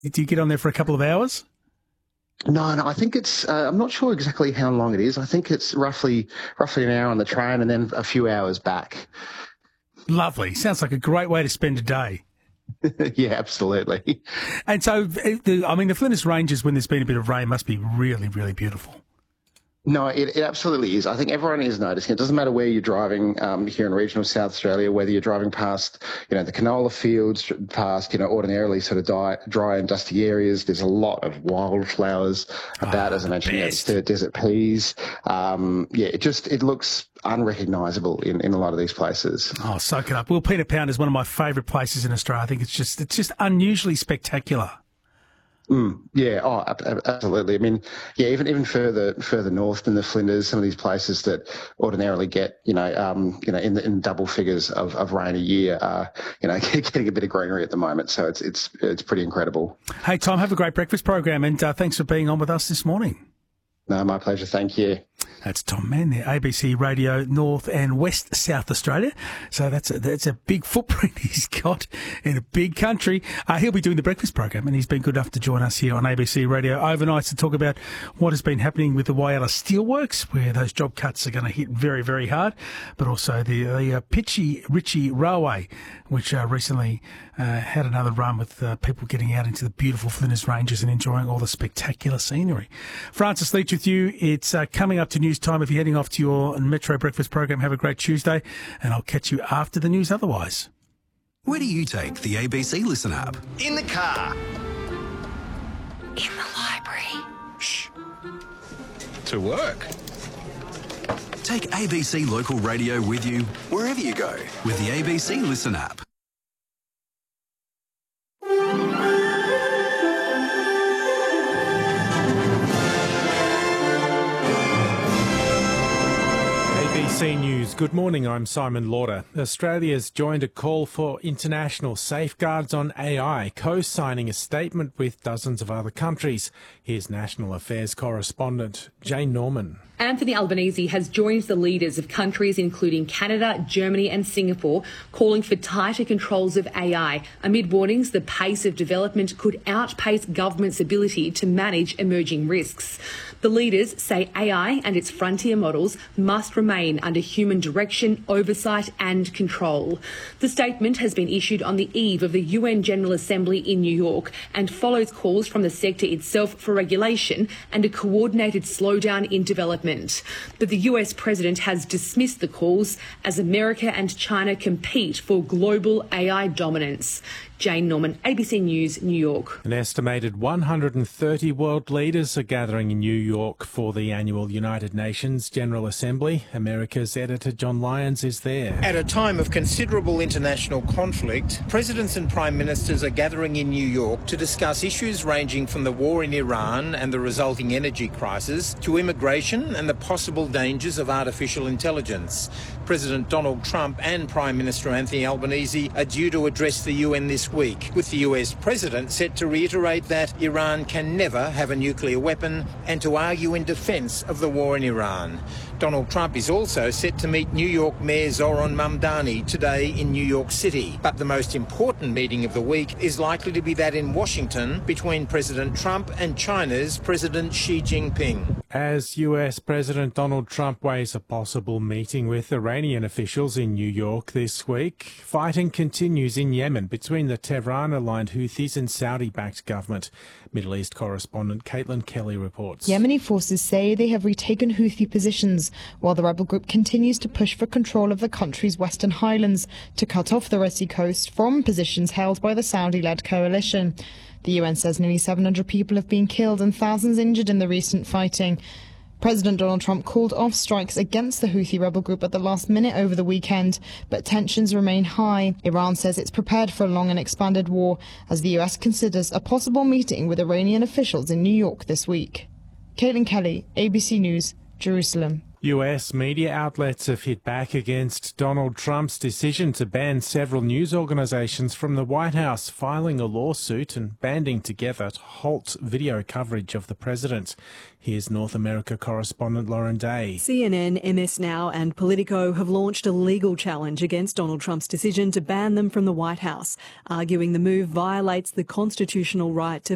Do you get on there for a couple of hours? No, I think it's, I'm not sure exactly how long it is. I think it's roughly an hour on the train and then a few hours back. Lovely. Sounds like a great way to spend a day. Yeah, absolutely. And so, the Flinders Ranges, when there's been a bit of rain, must be really, really beautiful. No, it absolutely is. I think everyone is noticing. It doesn't matter where you're driving here in regional South Australia, whether you're driving past, the canola fields, past, ordinarily sort of dry and dusty areas. There's a lot of wildflowers about, as I mentioned, desert peas. It looks unrecognisable in a lot of these places. Oh, soak it up. Well, Peter Pound is one of my favourite places in Australia. I think it's just unusually spectacular. Absolutely. I mean, even further north than the Flinders, some of these places that ordinarily get, in double figures of rain a year are, getting a bit of greenery at the moment. So it's pretty incredible. Hey, Tom, have a great breakfast program, and thanks for being on with us this morning. No, my pleasure. Thank you. That's Tom Mann there, ABC Radio North and West South Australia. So that's a big footprint he's got in a big country. He'll be doing the breakfast program, and he's been good enough to join us here on ABC Radio overnight to talk about what has been happening with the Whyalla Steelworks, where those job cuts are going to hit very, very hard, but also the Pitchy Ritchie Railway, which recently had another run with people getting out into the beautiful Flinders Ranges and enjoying all the spectacular scenery. Francis Leach with you. It's coming up to news time. If you're heading off to your Metro breakfast program, have a great Tuesday, and I'll catch you after the news otherwise. Where do you take the ABC Listen app? In the car. In the library. Shh. To work. Take ABC Local Radio with you wherever you go with the ABC Listen app. ABC News. Good morning, I'm Simon Lauder. Australia's joined a call for international safeguards on AI, co-signing a statement with dozens of other countries. Here's National Affairs correspondent Jane Norman. Anthony Albanese has joined the leaders of countries including Canada, Germany and Singapore, calling for tighter controls of AI, amid warnings the pace of development could outpace governments' ability to manage emerging risks. The leaders say AI and its frontier models must remain under human direction, oversight and control. The statement has been issued on the eve of the UN General Assembly in New York and follows calls from the sector itself for regulation and a coordinated slowdown in development. But the US president has dismissed the calls as America and China compete for global AI dominance. Jane Norman, ABC News, New York. An estimated 130 world leaders are gathering in New York for the annual United Nations General Assembly. America's editor John Lyons is there. At a time of considerable international conflict, presidents and prime ministers are gathering in New York to discuss issues ranging from the war in Iran and the resulting energy crisis to immigration and the possible dangers of artificial intelligence. President Donald Trump and Prime Minister Anthony Albanese are due to address the UN this week, with the US president set to reiterate that Iran can never have a nuclear weapon and to argue in defence of the war in Iran. Donald Trump is also set to meet New York Mayor Zoran Mamdani today in New York City. But the most important meeting of the week is likely to be that in Washington between President Trump and China's President Xi Jinping. As US President Donald Trump weighs a possible meeting with Iranian officials in New York this week, fighting continues in Yemen between the Tehran-aligned Houthis and Saudi-backed government. Middle East correspondent Caitlin Kelly reports. Yemeni forces say they have retaken Houthi positions, while the rebel group continues to push for control of the country's western highlands to cut off the Red Sea coast from positions held by the Saudi-led coalition. The UN says nearly 700 people have been killed and thousands injured in the recent fighting. President Donald Trump called off strikes against the Houthi rebel group at the last minute over the weekend, but tensions remain high. Iran says it's prepared for a long and expanded war as the US considers a possible meeting with Iranian officials in New York this week. Caitlin Kelly, ABC News, Jerusalem. US media outlets have hit back against Donald Trump's decision to ban several news organisations from the White House, filing a lawsuit and banding together to halt video coverage of the president. Here's North America correspondent Lauren Day. CNN, MS Now and Politico have launched a legal challenge against Donald Trump's decision to ban them from the White House, arguing the move violates the constitutional right to